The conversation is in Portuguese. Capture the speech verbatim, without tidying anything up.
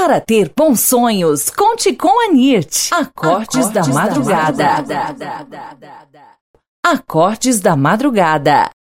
Para ter bons sonhos, conte com a NIRT. Acordes, Acordes da Madrugada. Da madrugada. Acordes da Madrugada.